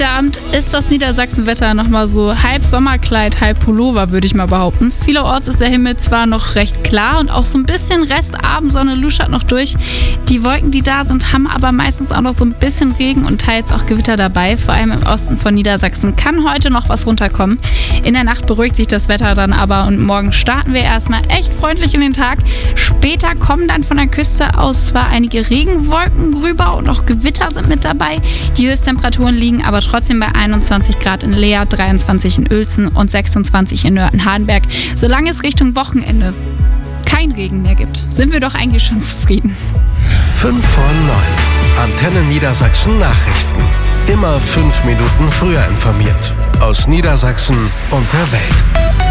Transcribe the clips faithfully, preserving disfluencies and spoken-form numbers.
Heute Abend ist das Niedersachsenwetter nochmal so halb Sommerkleid, halb Pullover, würde ich mal behaupten. Vielerorts ist der Himmel zwar noch recht klar und auch so ein bisschen Restabendsonne luschert noch durch. Die Wolken, die da sind, haben aber meistens auch noch so ein bisschen Regen und teils auch Gewitter dabei. Vor allem im Osten von Niedersachsen kann heute noch was runterkommen. In der Nacht beruhigt sich das Wetter dann aber und morgen starten wir erstmal echt freundlich in den Tag. Später kommen dann von der Küste aus zwar einige Regenwolken rüber und auch Gewitter sind mit dabei. Die Höchsttemperaturen liegen aber trotzdem bei einundzwanzig Grad in Leer, dreiundzwanzig in Uelzen und sechsundzwanzig in Nörten-Hardenberg. Solange es Richtung Wochenende kein Regen mehr gibt, sind wir doch eigentlich schon zufrieden. fünf vor neun. Antenne Niedersachsen Nachrichten. Immer fünf Minuten früher informiert. Aus Niedersachsen und der Welt.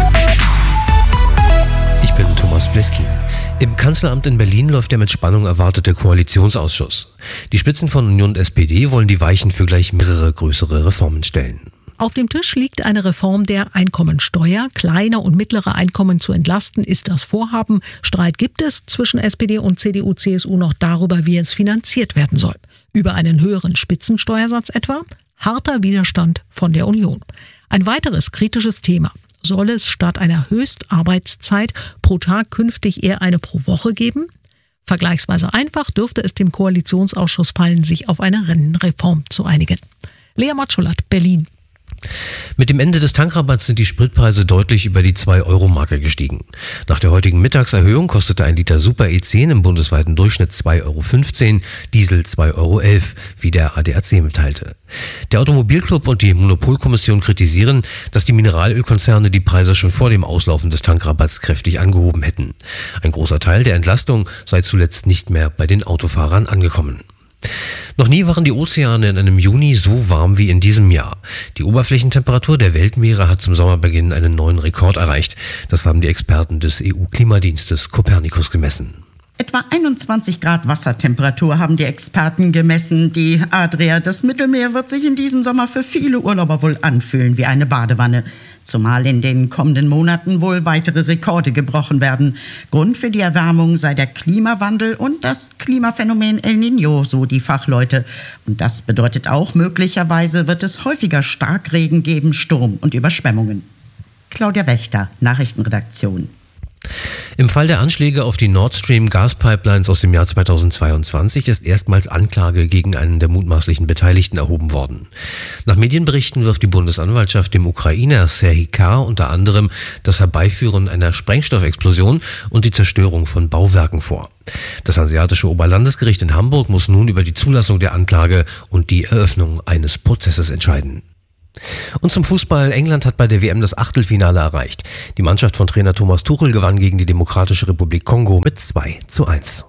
Ich bin Thomas Bleskin. Im Kanzleramt in Berlin läuft der mit Spannung erwartete Koalitionsausschuss. Die Spitzen von Union und S P D wollen die Weichen für gleich mehrere größere Reformen stellen. Auf dem Tisch liegt eine Reform der Einkommensteuer. Kleine und mittlere Einkommen zu entlasten ist das Vorhaben. Streit gibt es zwischen S P D und C D U C S U noch darüber, wie es finanziert werden soll. Über einen höheren Spitzensteuersatz etwa? Harter Widerstand von der Union. Ein weiteres kritisches Thema. Soll es statt einer Höchstarbeitszeit pro Tag künftig eher eine pro Woche geben? Vergleichsweise einfach dürfte es dem Koalitionsausschuss fallen, sich auf eine Rentenreform zu einigen. Lea Matschulat, Berlin. Mit dem Ende des Tankrabatts sind die Spritpreise deutlich über die zwei Euro Marke gestiegen. Nach der heutigen Mittagserhöhung kostete ein Liter Super E zehn im bundesweiten Durchschnitt zwei Euro fünfzehn, Diesel zwei Euro elf, wie der A D A C mitteilte. Der Automobilclub und die Monopolkommission kritisieren, dass die Mineralölkonzerne die Preise schon vor dem Auslaufen des Tankrabatts kräftig angehoben hätten. Ein großer Teil der Entlastung sei zuletzt nicht mehr bei den Autofahrern angekommen. Noch nie waren die Ozeane in einem Juni so warm wie in diesem Jahr. Die Oberflächentemperatur der Weltmeere hat zum Sommerbeginn einen neuen Rekord erreicht. Das haben die Experten des E U-Klimadienstes Copernicus gemessen. Etwa einundzwanzig Grad Wassertemperatur haben die Experten gemessen. Die Adria, das Mittelmeer, wird sich in diesem Sommer für viele Urlauber wohl anfühlen wie eine Badewanne. Zumal in den kommenden Monaten wohl weitere Rekorde gebrochen werden. Grund für die Erwärmung sei der Klimawandel und das Klimaphänomen El Niño, so die Fachleute. Und das bedeutet auch, möglicherweise wird es häufiger Starkregen geben, Sturm und Überschwemmungen. Claudia Wächter, Nachrichtenredaktion. Im Fall der Anschläge auf die Nord Stream Gaspipelines aus dem Jahr zweitausendzweiundzwanzig ist erstmals Anklage gegen einen der mutmaßlichen Beteiligten erhoben worden. Nach Medienberichten wirft die Bundesanwaltschaft dem Ukrainer Serhii K. unter anderem das Herbeiführen einer Sprengstoffexplosion und die Zerstörung von Bauwerken vor. Das Hanseatische Oberlandesgericht in Hamburg muss nun über die Zulassung der Anklage und die Eröffnung eines Prozesses entscheiden. Und zum Fußball. England hat bei der W M das Achtelfinale erreicht. Die Mannschaft von Trainer Thomas Tuchel gewann gegen die Demokratische Republik Kongo mit zwei zu eins.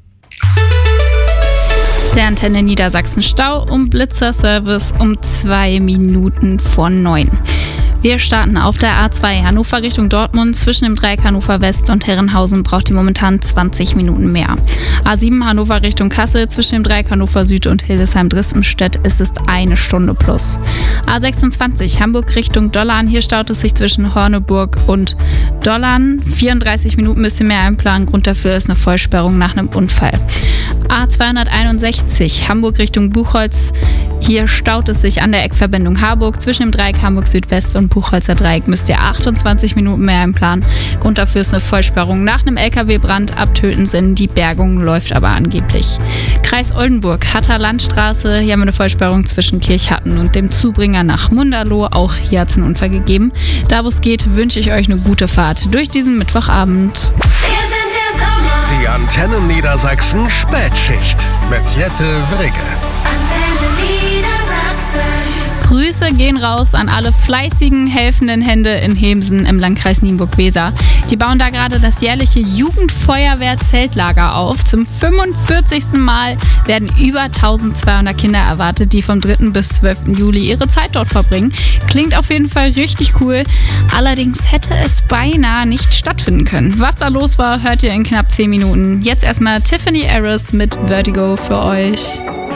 Der Antenne Niedersachsen Stau um Blitzerservice um zwei Minuten vor neun. Wir starten auf der A zwei Hannover Richtung Dortmund. Zwischen dem Dreieck Hannover West und Herrenhausen braucht ihr momentan zwanzig Minuten mehr. A sieben Hannover Richtung Kassel. Zwischen dem Dreieck Hannover Süd und Hildesheim-Drispenstedt ist es eine Stunde plus. A sechsundzwanzig Hamburg Richtung Dollern. Hier staut es sich zwischen Horneburg und Dollern. vierunddreißig Minuten müsst ihr mehr einplanen. Grund dafür ist eine Vollsperrung nach einem Unfall. A zweihunderteinundsechzig Hamburg Richtung Buchholz. Hier staut es sich an der Eckverbindung Harburg. Zwischen dem Dreieck Hamburg Südwest und Buchholzer Dreieck müsst ihr achtundzwanzig Minuten mehr einplanen. Grund dafür ist eine Vollsperrung nach einem L K W-Brand. Abtöten sind. Die Bergung läuft aber angeblich. Kreis Oldenburg, Hatter Landstraße. Hier haben wir eine Vollsperrung zwischen Kirchhatten und dem Zubringer nach Munderloh. Auch hier hat es einen Unfall gegeben. Da, wo es geht, wünsche ich euch eine gute Fahrt durch diesen Mittwochabend. Die Antenne Niedersachsen Spätschicht mit Jette Wrigge. Antenne Niedersachsen. Grüße gehen raus an alle fleißigen, helfenden Hände in Hemsen im Landkreis Nienburg-Weser. Die bauen da gerade das jährliche Jugendfeuerwehr-Zeltlager auf. Zum fünfundvierzigsten Mal werden über eintausendzweihundert Kinder erwartet, die vom dritten bis zwölften Juli ihre Zeit dort verbringen. Klingt auf jeden Fall richtig cool. Allerdings hätte es beinahe nicht stattfinden können. Was da los war, hört ihr in knapp zehn Minuten. Jetzt erstmal Tiffany Harris mit Vertigo für euch.